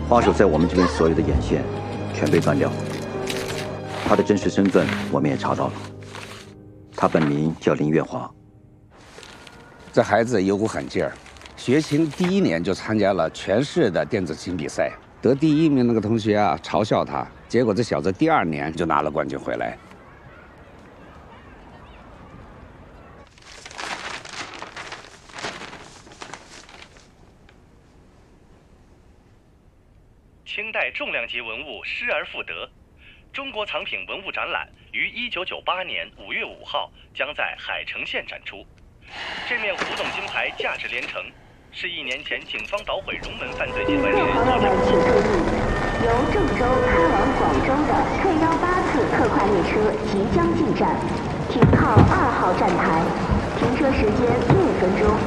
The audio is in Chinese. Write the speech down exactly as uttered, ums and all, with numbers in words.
花手在我们这边所有的眼线全被断掉，他的真实身份我们也查到了，他本名叫林月华。 这孩子有股狠劲儿，学琴第一年就参加了全市的电子琴比赛，得第一名那个同学啊嘲笑他，结果这小子第二年就拿了冠军回来。 清代重量级文物失而复得，中国藏品文物展览于一九九八年五月五号将在海城县展出。这面古董金牌价值连城，是一年前警方捣毁龙门犯罪集团时所朋友们请注意，由郑州开往广州的 K 幺八次特快列车即将进站，停靠二号站台，停车时间六分钟。